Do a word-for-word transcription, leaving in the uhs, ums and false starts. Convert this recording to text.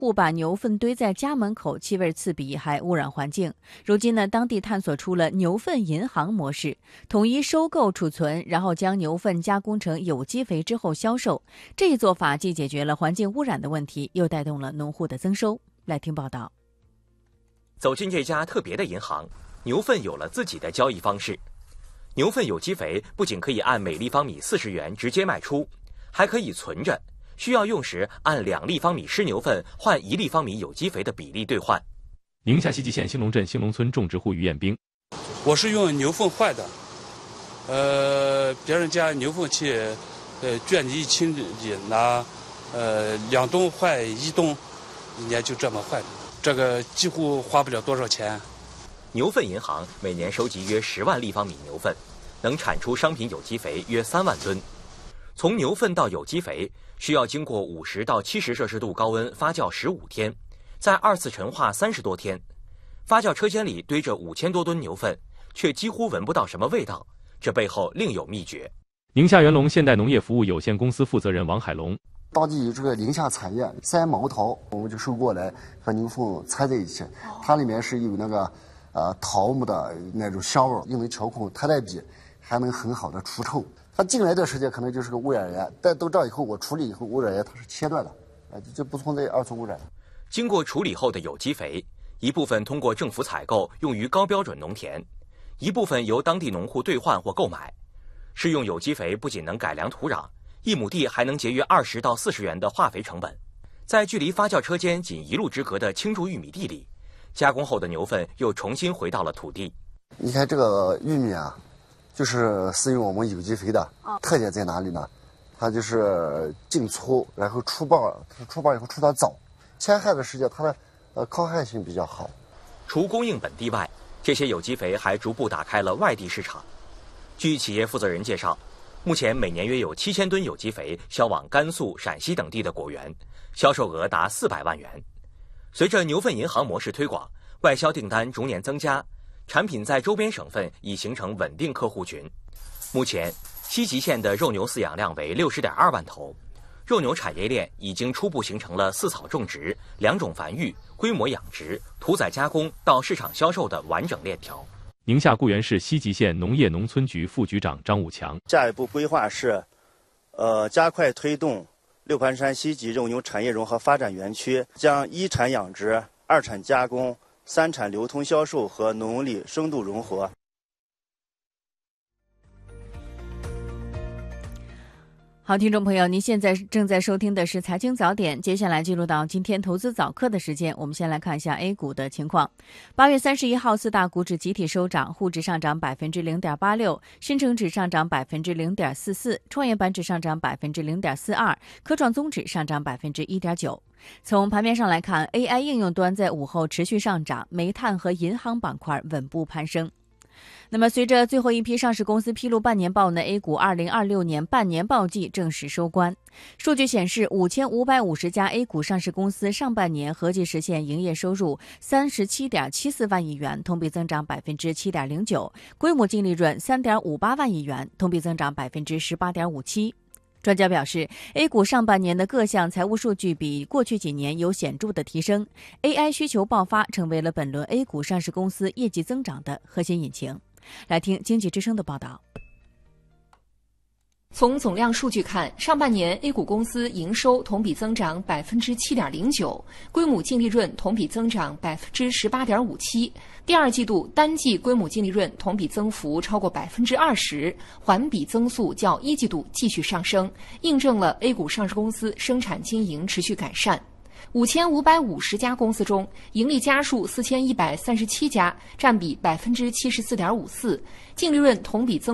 户把牛粪堆在家门口，气味刺鼻，还污染环境。如今呢，当地探索出了牛粪银行模式，统一收购、储存，然后将牛粪加工成有机肥之后销售。这一做法既解决了环境污染的问题，又带动了农户的增收。来听报道。 走进这家特别的银行，牛粪有了自己的交易方式。牛粪有机肥不仅可以按每立方米四十元直接卖出，还可以存着。需要用时按两立方米湿牛粪换一立方米有机肥的比例兑换。 宁夏西集县兴隆镇兴隆村种植户于彦兵， 我是用牛粪换的，呃，别人家牛粪去，呃，卷你一斤里拿，呃，两吨换一吨，一年就这么换，这个几乎花不了多少钱。 牛粪银行每年收集约十万立方米牛粪，能产出商品有机肥约三万吨。从牛粪到有机肥需要经过五十到七十摄氏度高温发酵十五天，再二次陈化三十多天。发酵车间里堆着五千多吨牛粪，却几乎闻不到什么味道，这背后另有秘诀。 宁夏元龙现代农业服务有限公司负责人王海龙， 当地有这个宁夏产业三毛桃，我们就收过来和牛粪掺在一起，它里面是有那个呃桃木的那种香味，因为调控太代比，还能很好的除臭。它进来的时间可能就是个污染源，但到这以后我处理以后，污染源它是切断的，啊，就不存在二次污染。 经过处理后的有机肥，一部分通过政府采购用于高标准农田，一部分由当地农户兑换或购买。施用有机肥不仅能改良土壤，一亩地还能节约二十到四十元的化肥成本。在距离发酵车间仅一路之隔的青贮玉米地里，加工后的牛粪又重新回到了土地。 你看这个玉米啊，就是使用我们有机肥的，特点在哪里呢？它就是净粗，然后出棒，出棒以后出得早，扦旱的时间它的呃抗旱性比较好。 除供应本地外，这些有机肥还逐步打开了外地市场。据企业负责人介绍，目前每年约有七千吨有机肥销往甘肃、陕西等地的果园，销售额达四百万元。随着牛粪银行模式推广，外销订单逐年增加，产品在周边省份已形成稳定客户群。目前，西集县的肉牛饲养量为六十点二万头，肉牛产业链已经初步形成了饲草种植、两种繁育、规模养殖、屠宰加工到市场销售的完整链条。 宁夏固原市西集县农业农村局副局长张武强， 下一步规划是，呃，加快推动六盘山西集肉牛产业融合发展园区，将一产养殖、二产加工、三产流通销售和农力深度融合。 好，听众朋友，您现在正在收听的是财经早点，接下来进入到今天投资早课的时间。我们先来看一下 A 股的情况。八月三十一号，四大股指集体收涨，沪指上涨百分之零点八六，深成指上涨百分之零点四四，创业板指上涨百分之零点四二，科创综指上涨百分之一点九。从盘面上来看 ，A I 应用端在午后持续上涨，煤炭和银行板块稳步攀升。那么随着最后一批上市公司披露半年报呢 ，A 股二零二六年半年报季正式收官。数据显示，五千五百五十家 A 股上市公司上半年合计实现营业收入三十七点七四万亿元，同比增长百分之七点零九，规模净利润三点五八万亿元，同比增长百分之十八点五七。专家表示 ，A 股上半年的各项财务数据比过去几年有显著的提升 ，A I 需求爆发成为了本轮 A 股上市公司业绩增长的核心引擎。来听经济之声的报道。 从总量数据看，上半年 A 股公司营收同比增长百分之七点零九，规模净利润同比增长百分之十八点五七。第二季度单季规模净利润同比增幅超过百分之二十，环比增速较一季度继续上升，印证了 A 股上市公司生产经营持续改善。五千五百五十家公司中，盈利家数四千一百三十七家，占比百分之七十四点五四，净利润同比增